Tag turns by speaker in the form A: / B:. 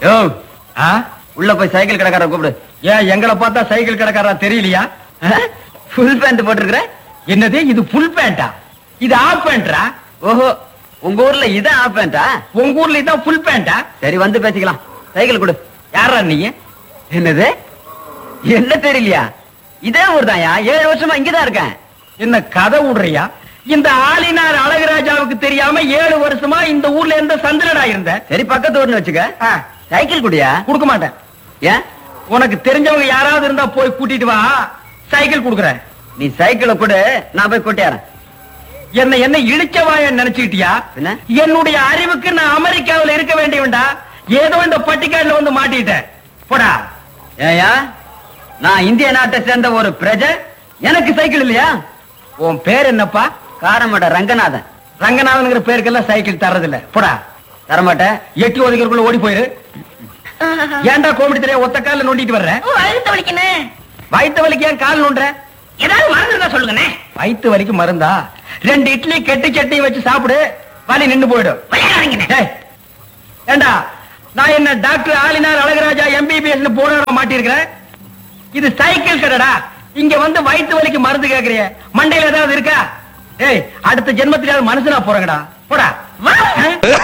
A: யோ, உள்ள போய் சைக்கிள் கடைக்காரரை கூப்பிடு. ஏன் எங்களை பார்த்தா சைக்கிள் கடைக்காரா தெரியலையா? ஃபுல் பேண்ட் போட்டிருக்கிற. என்னது இது ஃபுல் பேண்டா? இது ஆஃப் பேண்டா? ஓஹோ, உங்க ஊர்ல இதான் ஆஃப் பேண்டா? உங்க ஊர்ல இதான் ஃபுல் பேண்டா? சரி வந்து பேசிக்கலாம். சைக்கிள் கொடு. யாரா நீ? என்னது என்ன தெரியலையா? இதே ஊர் தான்யா, 7 வருஷமா இங்கதான் இருக்கேன். என்ன கதை விடுறியா? இந்த ஆளினார் அழகுராஜாவுக்கு தெரியாம 7 வருஷமா இந்த ஊர்ல எந்த சந்திரடா இருந்த? சரி பக்கத்து ஊர்னு வச்சுக்க. சைக்கிள் குடியா? கொடுக்க மாட்டேன். ஏன்? உனக்கு தெரிஞ்சவங்க யாராவது இருந்தா போய் கூட்டிட்டு வா, சைக்கிள் குடுக்குறேன். நீ சைக்கிளை கொடு, நான் போய் கூட்டியாரன். என்ன இழிச்சவாய நினைச்சுக்கிட்டியா? என்னுடைய அறிவுக்கு நான் அமெரிக்காவில் இருக்க வேண்டியவன்டா. ஏதோ இந்த பட்டிக்காடுல வந்து மாட்டிட்டேன். போடா. ஏயா, நான் இந்திய நாட்டை சேர்ந்த ஒரு பிரஜை, எனக்கு சைக்கிள் இல்லையா? உன் பேர் என்னப்பா? காரமட ரங்கநாதன். ரங்கநாதன்ங்கிற பேருக்கெல்லாம் சைக்கிள் தரதில்ல. போடா. தரமாட்டேன். எட்டி ஒதுக்கிறதுக்குள்ள ஓடி போயிரு. ஏன்டா கோமிடி தெரிய ஒத்த கால நோண்டிட்டு வர்ற?
B: வயிற்று வலிக்குன்னு.
A: வயிற்று வலிக்கு ஏன் கால் நோண்டுற?
B: ஏதாவது மருந்து இருந்தா சொல்லுங்கண்ணே.
A: வயிற்று வலிக்கு மருந்தா? 2 இட்லி கெட்டி சட்னி வச்சு சாப்பிடு, வலி நின்னு போயிடும்.
B: விளையாடுறீங்கண்ணே.
A: ஏண்டா, நான் என்ன டாக்டர் ஆலினார் அழகுராஜா MBBS போன மாட்டிருக்கிறேன்? இது சைக்கிள் கடைடா. இங்க வந்து வயிற்று வலிக்கு மருந்து கேக்குறிய? மண்டையில ஏதாவது இருக்கா? ஏய், அடுத்த ஜென்மத்திலாவது மனுஷனா போறங்கடா. போடா.